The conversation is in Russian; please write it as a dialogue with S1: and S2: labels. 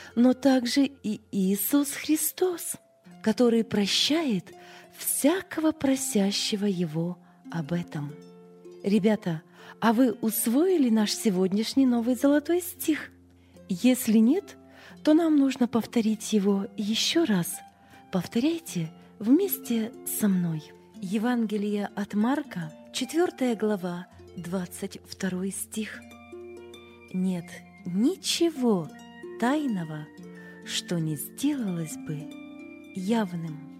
S1: но также и Иисус Христос, который прощает всякого просящего Его об этом. Ребята, а вы усвоили наш сегодняшний новый золотой стих? Если нет, то нам нужно повторить его еще раз. Повторяйте вместе со мной. Евангелие от Марка, 4 глава, 22 стих. Нет ничего тайного, что не сделалось бы явным.